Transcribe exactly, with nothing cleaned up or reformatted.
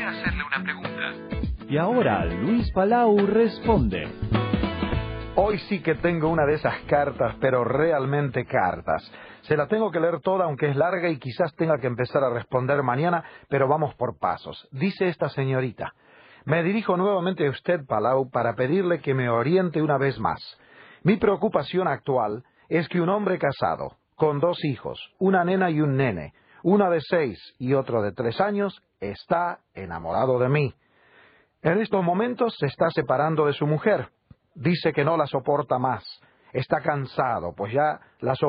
quería hacerle una pregunta. Y ahora Luis Palau responde. Hoy sí que tengo una de esas cartas, pero realmente cartas. Se la tengo que leer toda, aunque es larga y quizás tenga que empezar a responder mañana, pero vamos por pasos. Dice esta señorita: me dirijo nuevamente a usted, Palau, para pedirle que me oriente una vez más. Mi preocupación actual es que un hombre casado, con dos hijos, una nena y un nene, una de seis y otro de tres años, está enamorado de mí. En estos momentos se está separando de su mujer. Dice que no la soporta más. Está cansado, pues ya la soporta.